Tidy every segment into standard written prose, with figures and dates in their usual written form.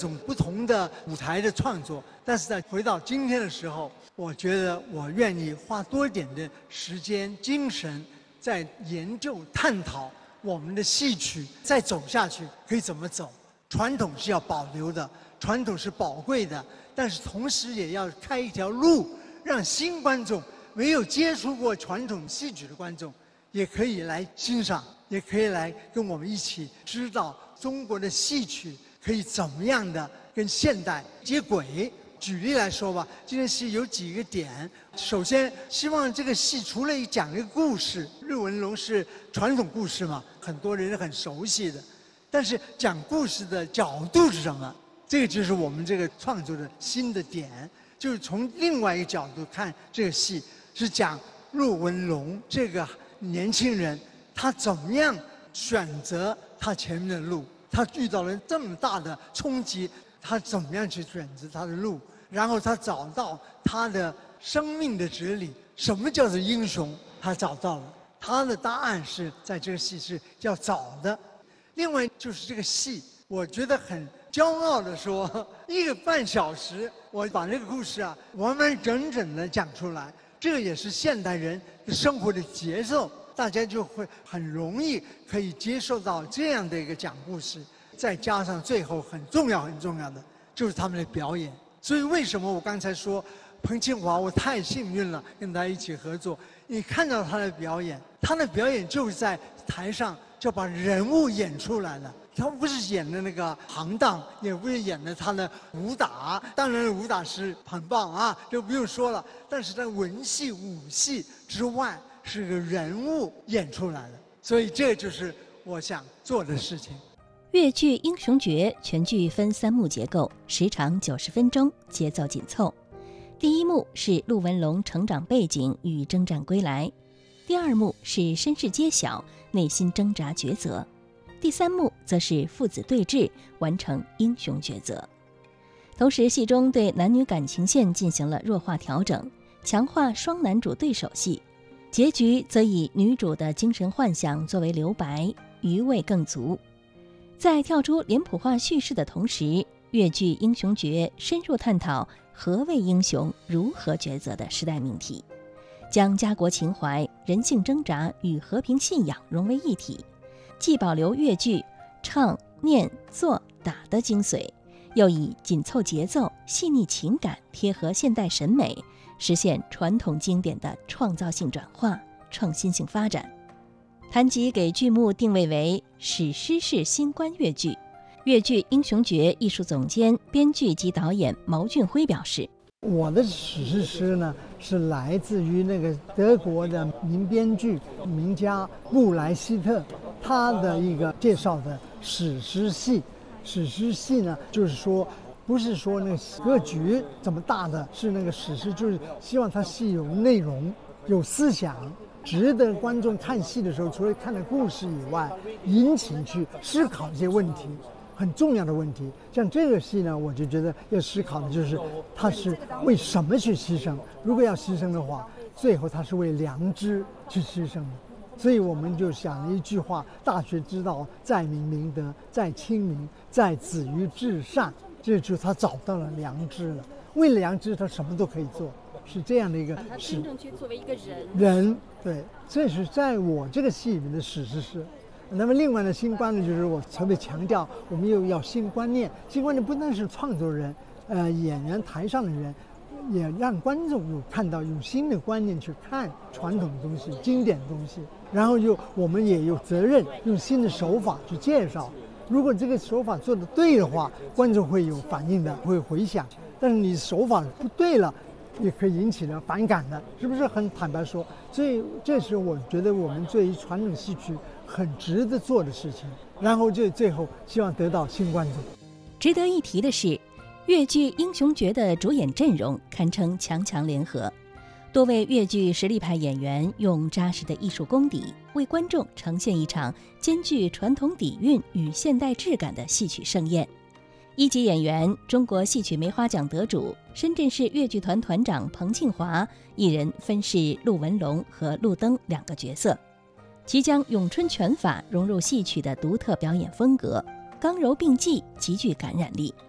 种不同的舞台的创作。但是在回到今天的时候，我觉得我愿意花多一点的时间、精神，在研究、探讨我们的戏曲再走下去可以怎么走。传统是要保留的，传统是宝贵的，但是同时也要开一条路，让新观众、没有接触过传统戏曲的观众，也可以来欣赏，也可以来跟我们一起知道中国的戏曲可以怎么样的跟现代接轨。举例来说吧，这件戏有几个点。首先，希望这个戏除了讲一个故事，陆文龙是传统故事嘛，很多人很熟悉的。但是讲故事的角度是什么？这个就是我们这个创作的新的点，就是从另外一个角度看这个戏，是讲陆文龙这个年轻人，他怎么样选择他前面的路，他遇到了这么大的冲击，他怎么样去选择他的路，然后他找到他的生命的哲理，什么叫做英雄，他找到了，他的答案是在这个戏是要找的。另外就是这个戏，我觉得很骄傲地说，1个半小时，我把这个故事完完整整地讲出来。这个也是现代人生活的节奏，大家就会很容易可以接受到这样的一个讲故事。再加上最后很重要的就是他们的表演。所以为什么我刚才说彭庆华，我太幸运了，跟他一起合作。你看到他的表演，他的表演就是在台上就把人物演出来了。他不是演的那个行当，也不是演的他的武打，当然武打是很棒这不用说了。但是在文戏、武戏之外，是个人物演出来了。所以这就是我想做的事情。 越剧《英雄诀》全剧分3幕结构，时长90分钟，节奏紧凑。第1幕是陆文龙成长背景与征战归来，第2幕是身世揭晓，内心挣扎抉择，第3幕则是父子对峙，完成英雄抉择。同时，戏中对男女感情线进行了弱化调整，强化双男主对手戏，结局则以女主的精神幻想作为留白，余味更足。在跳出脸谱化叙事的同时，越剧《英雄诀》深入探讨何谓英雄、如何抉择的时代命题，将家国情怀、人性挣扎与和平信仰融为一体，既保留越剧唱、念、做、打的精髓，又以紧凑节奏、细腻情感贴合现代审美，实现传统经典的创造性转化、创新性发展。谭吉给剧目定位为史诗式新冠越剧。越剧《英雄诀》艺术总监、编剧及导演毛俊辉表示：“ 我的史诗呢，是来自于那个德国的名编剧、名家布莱希特，他的一个介绍的史诗戏。史诗戏呢，就是说，不是说那个格局怎么大的，是那个史诗，就是希望它戏有内容、有思想。”值得观众看戏的时候，除了看的故事以外，引起去思考一些问题，很重要的问题。像这个戏呢，我就觉得要思考的就是他是为什么去牺牲。如果要牺牲的话，最后他是为良知去牺牲的。所以我们就想了一句话：大学之道，在明明德，在亲民，在止于至善。这就是他找到了良知了。为了良知，他什么都可以做。是这样的一个， 他真正去作为一个人，对，这是在我这个戏里面的史诗是。那么另外呢，新观呢，就是我特别强调，我们又要新观念。新观念不但是创作人，演员台上的人，也让观众有看到用新的观念去看传统的东西、经典的东西。然后我们也有责任用新的手法去介绍。如果这个手法做得对的话，观众会有反应的，会回响。但是你手法不对了，也可以引起了反感的，是不是很坦白说？所以这是我觉得我们对于传统戏曲很值得做的事情，然后就最后希望得到新观众。 值得一提的是，越剧《英雄诀》的主演阵容堪称强强联合，多位越剧实力派演员用扎实的艺术功底，为观众呈现一场兼具传统底蕴与现代质感的戏曲盛宴。一级演员、中国戏曲梅花奖得主、深圳市越剧团团长彭庆华一人分饰陆文龙和陆登2个角色，其将咏春拳法融入戏曲的独特表演风格，刚柔并济，极具感染力。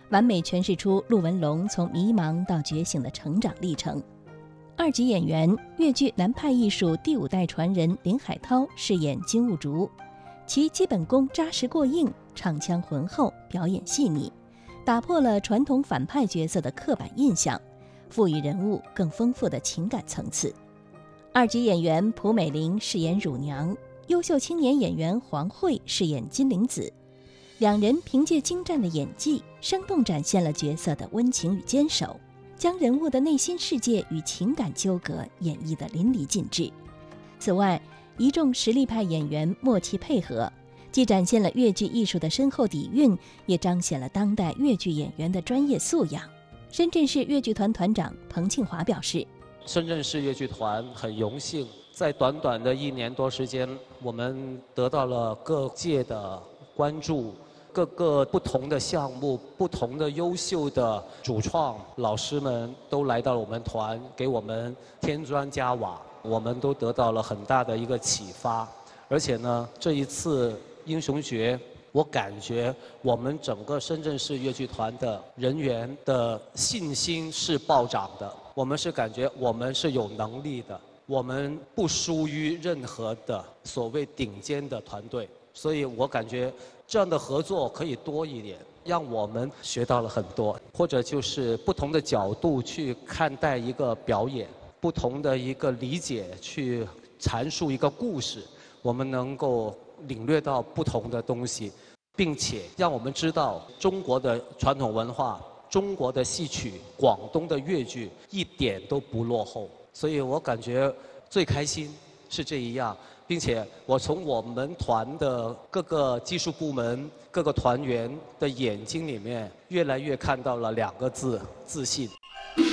完美诠释出陆文龙从迷茫到觉醒的成长历程。二级演员粤剧南派艺术第5代传人林海涛饰演金兀术，其基本功扎实过硬，唱腔浑厚，表演细腻，打破了传统反派角色的刻板印象，赋予人物更丰富的情感层次。二级演员蒲美玲饰演乳娘，优秀青年演员黄慧饰演金灵子，两人凭借精湛的演技，生动展现了角色的温情与坚守，将人物的内心世界与情感纠葛演绎得淋漓尽致。此外，一众实力派演员默契配合，既展现了粤剧艺术的深厚底蕴，也彰显了当代粤剧演员的专业素养。深圳市粤剧团团长彭庆华表示， 深圳市粤剧团很荣幸，在短短的1年多时间，我们得到了各界的关注，各个不同的项目、不同的优秀的主创老师们都来到了我们团，给我们添砖加瓦，我们都得到了很大的一个启发。而且呢，这一次英雄诀，我感觉我们整个深圳市粤剧团的人员的信心是暴涨的，我们是感觉我们是有能力的，我们不输于任何的所谓顶尖的团队，所以我感觉这样的合作可以多一点，让我们学到了很多，或者就是不同的角度去看待一个表演，不同的一个理解去阐述一个故事，我们能够领略到不同的东西，并且让我们知道中国的传统文化、中国的戏曲、广东的粤剧一点都不落后。所以我感觉最开心是这一样，并且我从我们团的各个技术部门、各个团员的眼睛里面，越来越看到了2个字：自信。